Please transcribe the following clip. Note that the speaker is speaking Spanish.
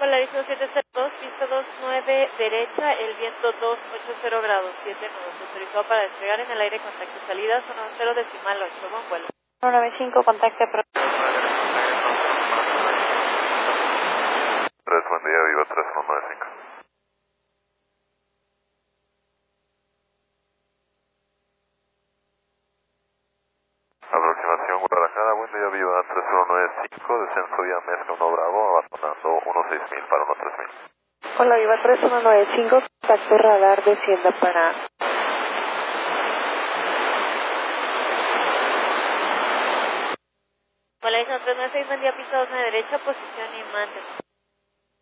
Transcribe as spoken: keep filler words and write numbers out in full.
Polarizo siete cero dos, pista dos nueve derecha, el viento dos ochenta grados, siete nudos. Autorizado para despegar en el aire, contacto salida, zona cero decimal ocho, buen vuelo. uno nueve cinco, contacto pro. tres, buen día, Viva tres uno nueve cinco. Aproximación Guadalajara, buen día, Viva tres uno nueve cinco, descenso vía Mezca uno Bravo, abandonando uno seis mil para uno tres mil. Hola, Viva tres uno nueve cinco, contacto radar, descienda para... Polarizo tres nueve seis, buen día, pista dos nueve derecha, posición y mande.